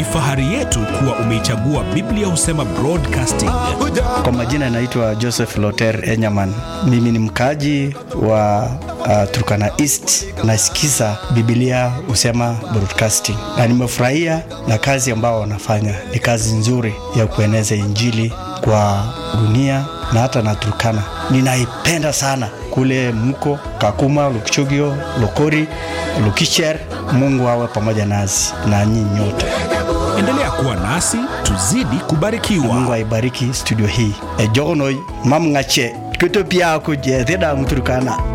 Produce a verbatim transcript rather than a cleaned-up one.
Ni fahari yetu kuwa umeichagua Biblia Husema Broadcasting. Kwa majina naitwa Joseph Loter Enyaman. Mimi ni mkaji wa uh, Turkana East. Nasikiza Biblia Husema Broadcasting. Na nimefurahia na kazi ambao wanafanya. Ni kazi nzuri ya kueneza injili kwa dunia na hata na Turkana. Ninaipenda sana kule mko Kakuma, Lukchogio, Lokori, Lukicher. Mungu awe pamoja nasi na nyinyi nyote. Endelea kuwa nasi, tuzidi kubarikiwa. Mungu aibariki studio hii. E jogonoi mamngache tutopia kuje theda mturukana.